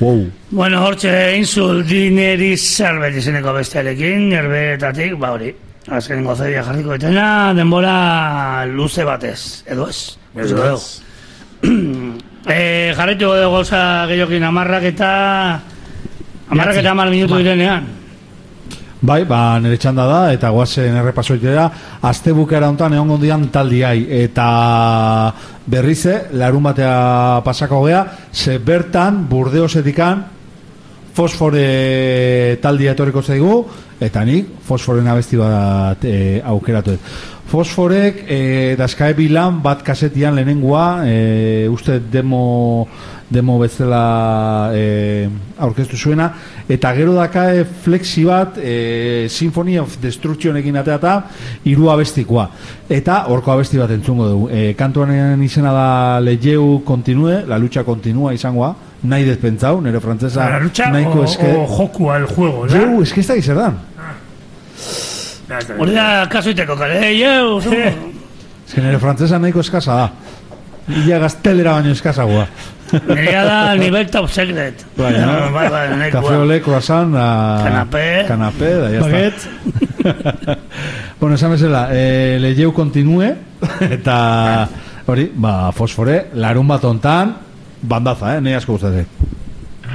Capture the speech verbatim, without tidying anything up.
Wow. Bueno, hortxe insul dineri zerbait izeneko bestearekin, erbetatik, ba hori. Azken gozeria jarriko etena, denbora luze batez, edo ez? Edo ez. e, jarretu edo goza gehiokin amarrak eta amarrak eta amar minutu direnean. Bai, ba, nire txanda da, eta guazen errepasoitera, azte bukera hontan egon gondian taldiai, eta berrize, larun batea pasako gea, ze bertan, burdeosetikan, Fosfore taldia etorriko zaigu, eta nik Fosforen abesti bat e, aukeratu. Fosforek e, daskae bilan bat kasetian lehenengoa, e, uste demo demo bezala e, aurkeztu zuena, eta gero dakae flexi bat e, Symphony of Destruction egin ateata hiru abestikoa, eta horko abesti bat entzungo dugu. E, kantuaren izena da Leyeu Continue, la lucha continua izangoa, nahi despentzau, nire frantzesa la lucha nahiko o, eske... o jokua el juego, ¿da? Jau, eske ez da gizerdan. Hori da kasuiteko kare, eh, jau, eske nire frantzesa nahiko eskasa da. Ia gaztelera baino eskasagoa. Nirea da nivel top secret. Bai, no? Bai, bai, nahikoa. Café ole, croissant, Canapé. Canapé, da, ya está. Bueno, esan bezala, eh, Leyeu Continue, eta hori, ba, Fosfore, larun bat ontan, bandaza, eh, nahi asko gustatzen.